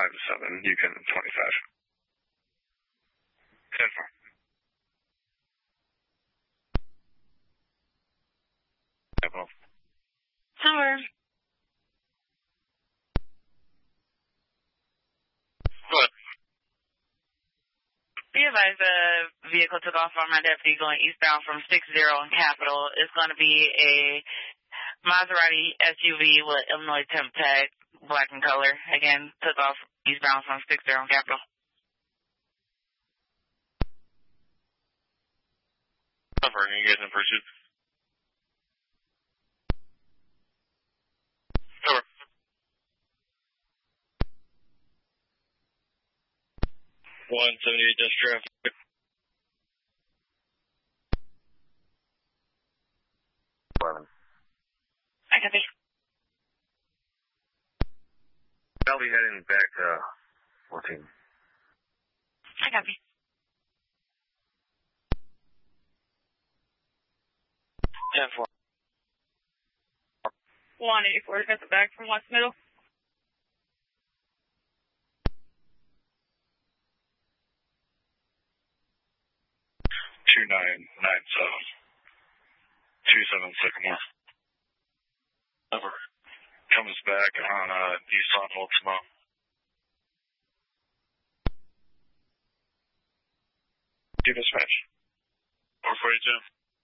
5-7. You can 25. 10-4. Capital. Tower. What? Be advised the vehicle took off from my deputy going eastbound from 60 in Capitol. It's going to be a Maserati SUV with Illinois temp tag, black in color. Again, took off eastbound from 60 in Capitol. Cover, you guys in pursuit? Cover. 178 just traffic. I copy. I'll be heading back to 14. I copy. 10-4. 184 got the back from West Middle. 2997. 27 Sycamore. Over. Comes back on Nissan Ultima. Do dispatch. 442.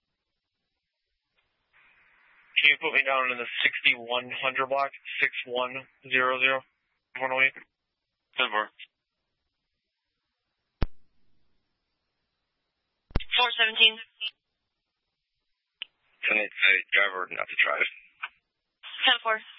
Can you put me down in the 6100 block? 6100. 108. 10-4. 417. 10-8, driver not to drive. 10-4.